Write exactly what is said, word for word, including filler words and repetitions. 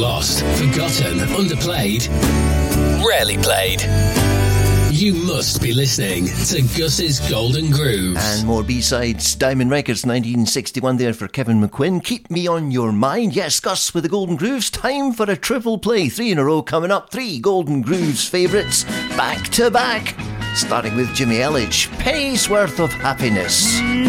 lost, forgotten, underplayed, rarely played. You must be listening to Gus's Golden Grooves. And more B-sides. Diamond Records nineteen sixty-one there for Kevin McQuinn. Keep Me On Your Mind. Yes, Gus with the Golden Grooves. Time for a triple play. Three in a row coming up. Three Golden Grooves favourites back to back. Starting with Jimmy Elledge. Penny's Worth of Happiness.